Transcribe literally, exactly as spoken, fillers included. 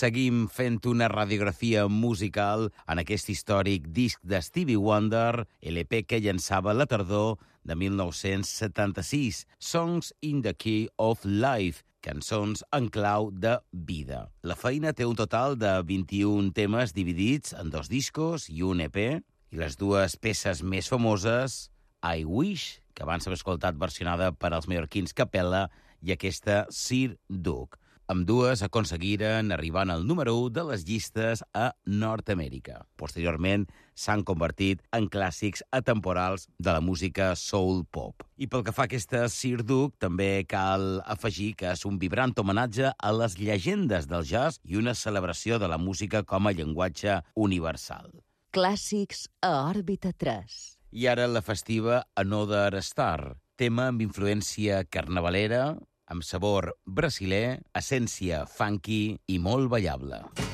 seguim fent una radiografia musical en aquest històric disc de Stevie Wonder, L P que llançava la tardor de mil nou-cents setanta-sis, Songs in the Key of Life, cançons en clau de vida. La feina té un total de vint-i-un temes dividits en dos discos i un E P, i les dues peces més famoses, I Wish, que abans s'ha escoltat versionada per als mallorquins Capella, i aquesta Sir Duke. Ambdues aconseguiren arribar al número u de les llistes a Nord-Amèrica. Posteriorment s'han convertit en clàssics atemporals de la música soul-pop. I pel que fa a aquesta Sir Duke, també cal afegir que és un vibrant homenatge a les llegendes del jazz i una celebració de la música com a llenguatge universal. Clàssics a Òrbita tres. I ara la festiva Another Star, tema amb influència carnavalera, amb sabor brasiler, essència funky i molt ballable.